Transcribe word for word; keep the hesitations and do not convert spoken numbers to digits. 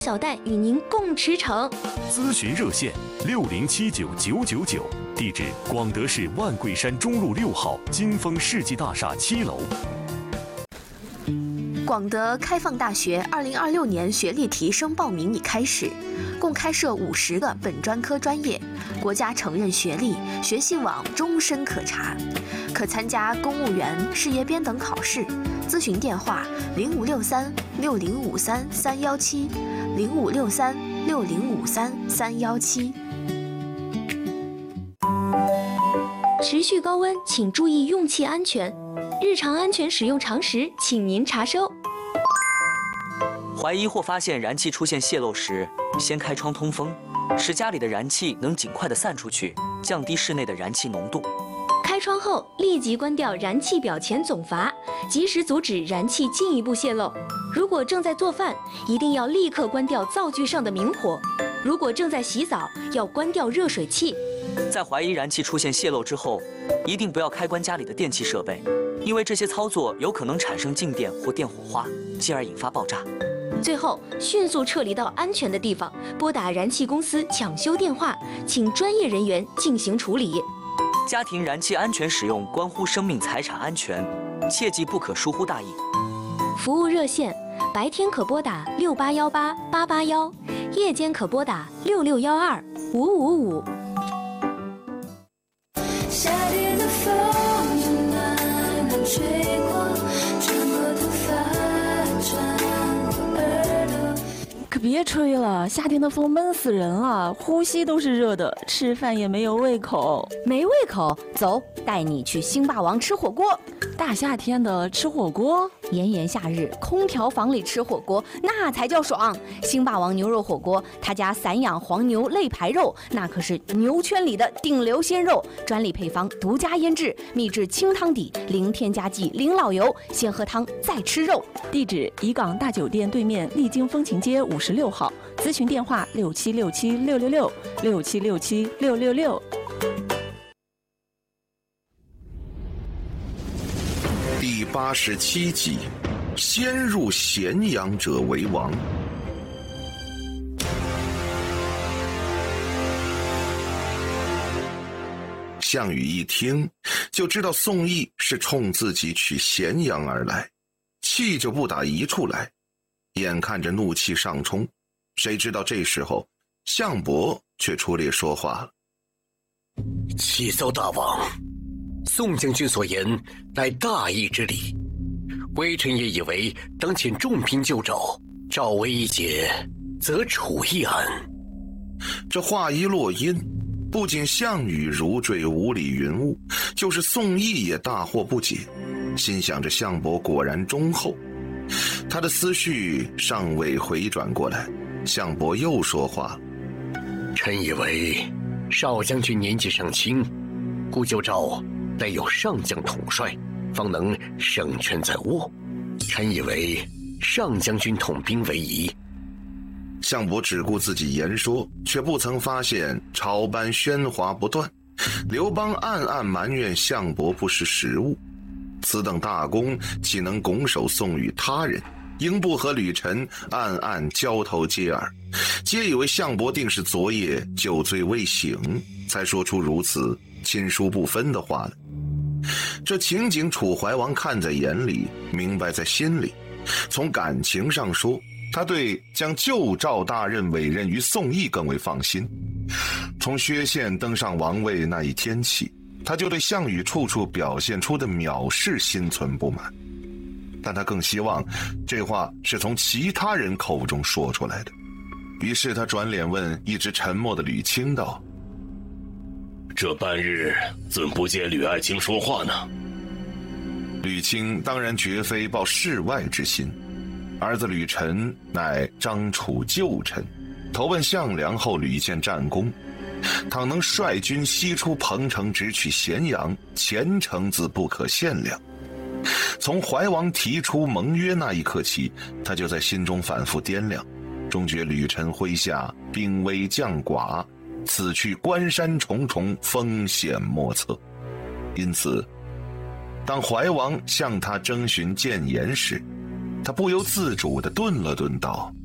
小戴与您共驰骋。 咨询热线六零七九九九九，地址广德市万桂山中路六号金丰世纪大厦七楼。 广德开放大学二零二六年学历提升报名已开始，共开设五十个本专科专业，国家承认学历，学习网终身可查，可参加公务员、事业编等考试。咨询电话零五六三六零五三三幺七，零五六三六零五三三幺七。 持续高温，请注意用气安全。日常安全使用常识，请您查收。 怀疑或发现燃气出现泄漏时，先开窗通风，使家里的燃气能尽快的散出去，降低室内的燃气浓度。 开窗后立即关掉燃气表前总阀，及时阻止燃气进一步泄漏。如果正在做饭，一定要立刻关掉灶具上的明火；如果正在洗澡，要关掉热水器。 在怀疑燃气出现泄漏之后，一定不要开关家里的电器设备，因为这些操作有可能产生静电或电火花，进而引发爆炸。 最后，迅速撤离到安全的地方，拨打燃气公司抢修电话，请专业人员进行处理。 家庭燃气安全使用关乎生命财产安全，切记不可疏忽大意。 服务热线：白天可拨打六八幺八八八幺，夜间可拨打六六幺二五五五。 夏天的风就慢慢吹过，穿过头发，穿过耳朵。 可别吹了，夏天的风闷死人了，呼吸都是热的，吃饭也没有胃口。 没胃口？走，带你去星霸王吃火锅。 大夏天的吃火锅， 炎炎夏日，空调房里吃火锅那才叫爽。星霸王牛肉火锅，他家散养黄牛肋排肉，那可是牛圈里的顶流鲜肉，专利配方，独家腌制，秘制清汤底，零添加剂，零老油，先喝汤再吃肉。 地址：怡港大酒店对面丽晶风情街五十六号，咨询电话六七六七六六六六七六七六六六。 第八十七集，先入咸阳者为王。项羽一听就知道宋义是冲自己取咸阳而来，气就不打一处来，眼看着怒气上冲，谁知道这时候项伯却出列说话了： 启奏大王，宋将军所言乃大义之理，微臣也以为当遣重兵救赵，赵危一解，则楚亦安。 这话一落音，不仅项羽如坠五里云雾，就是宋义也大惑不解，心想着项伯果然忠厚。他的思绪尚未回转过来，项伯又说话： 臣以为少将军年纪尚轻，故救赵得有上将统帅，方能胜券在握。臣以为上将军统兵为宜。 项伯只顾自己言说，却不曾发现朝班喧哗不断，刘邦暗暗埋怨项伯不识时务。此等大功岂能拱手送与他人？英布和吕臣暗暗交头接耳，皆以为项伯定是昨夜酒醉未醒，才说出如此亲疏不分的话来。这情景楚怀王看在眼里，明白在心里。从感情上说，他对将救赵大任委任于宋义更为放心。从薛宪登上王位那一天起，他就对项羽处处表现出的藐视心存不满，但他更希望这话是从其他人口中说出来的。于是他转脸问一直沉默的吕青道： 这半日怎不见吕爱卿说话呢？ 吕青当然绝非抱世外之心，儿子吕臣乃张楚旧臣，投奔项梁后屡建战功，倘能率军西出彭城，直取咸阳，前程自不可限量。从怀王提出盟约那一刻起，他就在心中反复掂量，终觉吕臣麾下兵微将寡，此去关山重重，风险莫测。因此当怀王向他征询谏言时，他不由自主地顿了顿道：